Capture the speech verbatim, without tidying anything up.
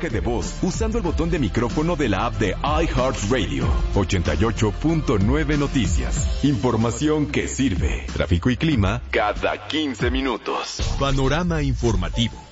mensaje de voz usando el botón de micrófono de la app de iHeartRadio. ochenta y ocho punto nueve Noticias. Información que sirve. Tráfico y clima cada quince minutos. Panorama informativo.